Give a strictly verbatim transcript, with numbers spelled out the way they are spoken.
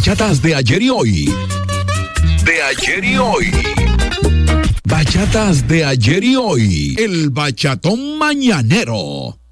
bachatas de ayer y hoy. De ayer y hoy. Bachatas de ayer y hoy. El bachatón mañanero.